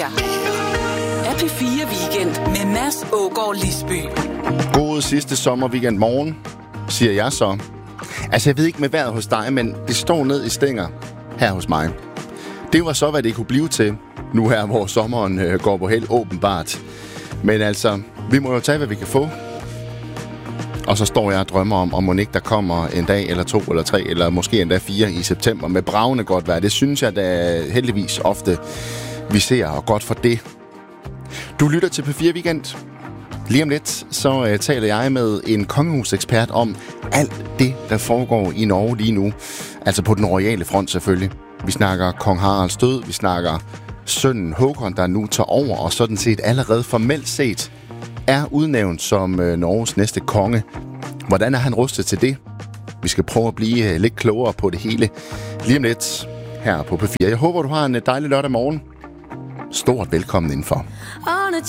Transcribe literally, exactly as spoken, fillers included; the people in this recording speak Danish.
her er P fire Weekend med Mads Aagaard Lisby. God sidste sommerweekend morgen, siger jeg så. Altså, jeg ved ikke med vejret hos dig, men det står ned i stænger her hos mig. Det var så, hvad det kunne blive til, nu her, hvor sommeren øh, går på held åbenbart. Men altså, vi må jo tage, hvad vi kan få. Og så står jeg og drømmer om, om mon ikke der kommer en dag, eller to, eller tre, eller måske endda fire i september med bravende godt vejr. Det synes jeg da heldigvis ofte, vi ser, og godt for det. Du lytter til P fire Weekend. Lige om lidt, så uh, taler jeg med en kongehusekspert om alt det, der foregår i Norge lige nu. Altså på den royale front selvfølgelig. Vi snakker kong Haralds død, vi snakker sønnen Håkon, der nu tager over, og sådan set allerede formelt set er udnævnt som uh, Norges næste konge. Hvordan er han rustet til det? Vi skal prøve at blive uh, lidt klogere på det hele lige om lidt her på P fire. Jeg håber, du har en dejlig lørdag morgen. Stort velkommen indenfor.